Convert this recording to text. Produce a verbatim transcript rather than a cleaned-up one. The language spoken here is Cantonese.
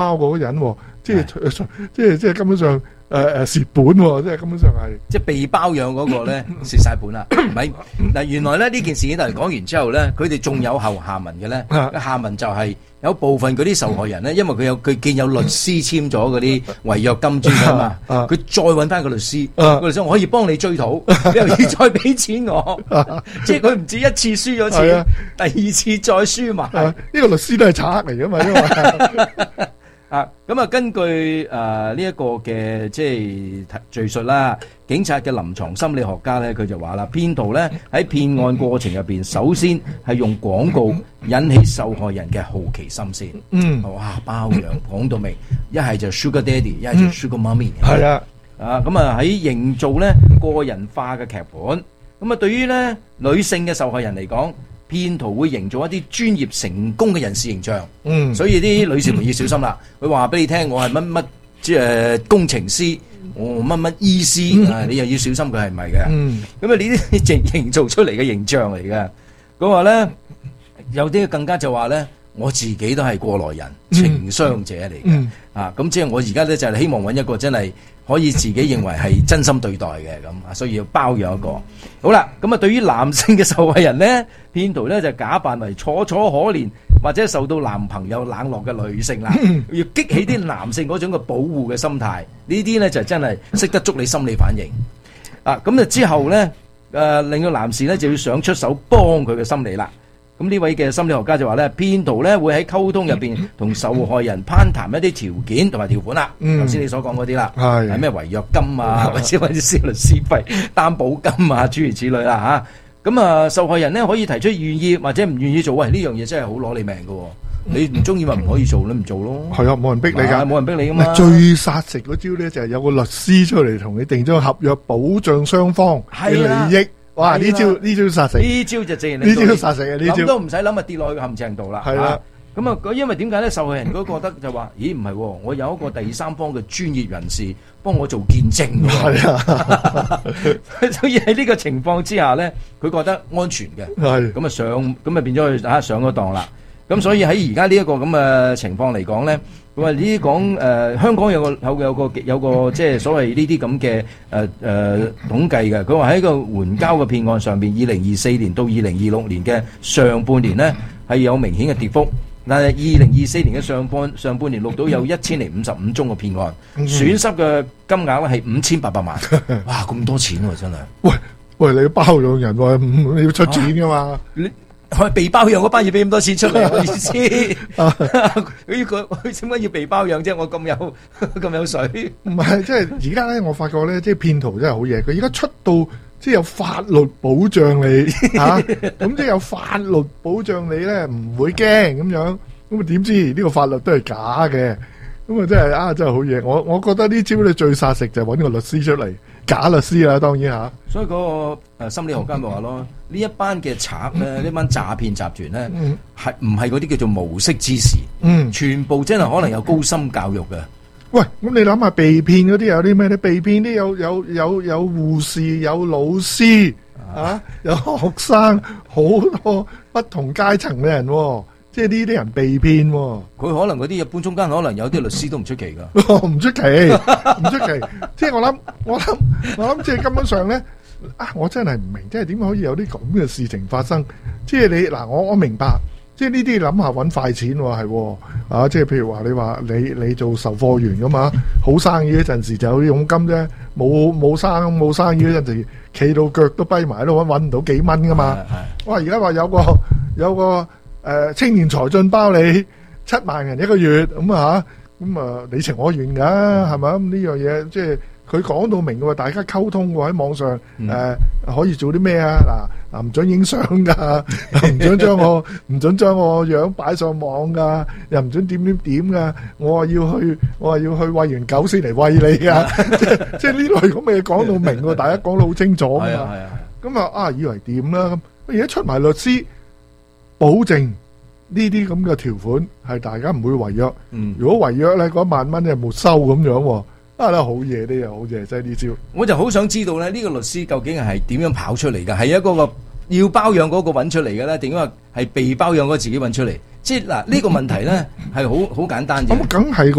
包嗰個人，即係即係即係根本上。誒誒蝕本喎，即係根本上係， 即係被包養嗰個咧蝕晒本啦，唔係嗱，原來咧呢件事件嚟講完之後咧，佢哋仲有後下文嘅咧，下文就係有部分嗰啲受害人咧，因為佢有佢見有律師簽咗嗰啲違約金專啊嘛，佢再揾翻個律師，個律師我可以幫你追討，你又要再俾錢我，即係佢唔止一次輸咗錢，第二次再輸埋， 呢個律師都係賊嚟噶嘛，因為。 啊，咁啊，根據誒呢一個嘅即係敘述啦，警察嘅臨床心理學家咧，佢就話啦，騙徒咧喺騙案過程入邊，首先係用廣告引起受害人嘅好奇心先。嗯，哇，包養講到明，一係就 Sugar Daddy， 一係就 Sugar Mommy。係啊，啊咁啊喺營造咧個人化嘅劇本。咁啊，對於咧女性嘅受害人嚟講，騙徒會營造一啲專業成功嘅人士形象，嗯，所以啲女士們要小心啦。佢話俾你聽，我係乜乜即係工程師，我乜乜醫師，啊，你又要小心佢係唔係嘅。嗯，咁啊呢啲營營造出嚟嘅形象嚟嘅。佢話咧，有啲更加就話咧，我自己都係過來人，情傷者嚟嘅。啊，咁即係我而家咧就係希望揾一個真係可以自己認為係真心對待嘅咁啊，所以要包養一個。好啦，咁啊對於男性嘅受害人咧，騙徒咧就假扮為楚楚可憐或者受到男朋友冷落嘅女性啦，要激起啲男性嗰種嘅保護嘅心態，呢啲咧就真係識得捉你心理反應。啊，咁啊之後咧，誒令到男士咧就要想出手幫佢嘅心理啦。咁呢位嘅心理學家就話咧，騙徒咧會喺溝通入邊同受害人攀談一啲條件同埋條款啦。頭先你所講嗰啲啦，係咩違約金啊，或者或者司律師費、擔保金啊，諸如此類啦嚇。咁啊，受害人咧可以提出願意或者唔願意做，喂呢樣嘢真係好攞你命㗎喎。你唔中意咪唔可以做，你唔做咯。係啊，冇人逼你㗎，冇人逼你㗎嘛。最殺食嗰招咧就係有個律師出嚟同你定咗合約，保障雙方嘅利益。哇！呢招呢招殺食，呢招就正，呢招殺食啊！呢招諗都唔使諗啊，跌落去個陷阱度啦。係啦，咁啊，因為點解咧？受害人都覺得就話：咦，唔係，我有一個第三方嘅專業人士幫我做見證。係啊，所以喺呢個情況之下咧，佢覺得安全嘅。係咁啊，上咁啊變咗去啊上咗當啦。咁所以喺而家呢一個咁嘅情況嚟講咧。佢話呢啲講誒香港有個有有個有個即係所謂呢啲咁嘅誒誒統計嘅，佢話喺個援交嘅騙案上邊，二零二四年到二零二六年嘅上半年咧係有明顯嘅跌幅，但係二零二四年嘅上半上半年錄到有一千零五十五宗嘅騙案，損失嘅金額咧係五千八百萬，哇咁多錢喎真係！喂喂，你要包養人喎，你要出錢噶嘛？你係被包養嗰班要俾咁多錢出嚟，我意思。佢佢佢點解要被包養啫？我咁有咁有水。唔係，即係而家咧，我發覺咧，即係騙徒真係好嘢。佢而家出到即係有法律保障你嚇，咁即係有法律保障你咧，唔會驚咁樣。咁啊點知呢個法律都係假嘅？咁啊真係啊真係好嘢。我我覺得呢招咧最殺食就係揾個律師出嚟。假律師啦，當然嚇。所以嗰個誒心理學家咪話咯，呢一班嘅賊咧，呢班詐騙集團咧，係唔係嗰啲叫做無識之士？嗯，全部真係可能有高深教育嘅。喂，咁你諗下被騙嗰啲有啲咩咧？被騙啲有有有有護士、有老師啊，有學生，好多不同階層嘅人喎。即係呢啲人被騙喎，佢可能嗰啲日本中間可能有啲律師都唔出奇噶，唔出奇，唔出奇。即係我諗，我諗，我諗，即係根本上咧，啊，我真係唔明，即係點可以有啲咁嘅事情發生？即係你嗱，我我明白，即係呢啲諗下搵快錢喎，係啊，即係譬如話你話你你做售貨員噶嘛，好生意嗰陣時就有佣金啫，冇冇生冇生意嗰陣時，企到腳都跛埋都搵唔到幾蚊噶嘛。哇！而家話有個有個。誒、呃，青年才俊包你七萬人一個月咁啊吓，咁啊你情我願噶係咪？咁呢樣嘢即係佢講到明嘅喎，大家溝通喎喺網上誒、嗯呃、可以做啲咩啊？嗱嗱唔准影相噶，唔准將我唔准將我樣擺上網噶，又唔准點點點噶，我話要去我話要去餵完狗先嚟餵你噶，即係即係呢類咁嘅嘢講到明喎，大家講到好清楚啊嘛。咁啊啊以為點啦咁，而家出埋律師。保證呢啲咁嘅條款係大家唔會違約。嗯，如果違約咧，嗰萬蚊就沒收咁樣。啊啦，好嘢啲又好嘢，真係呢招。我就好想知道咧，呢個律師究竟係點樣跑出嚟㗎？係一個個要包養嗰個揾出嚟嘅咧，定係話係被包養嗰個自己揾出嚟？ 即係嗱呢個問題咧係好好簡單嘅。 咁梗係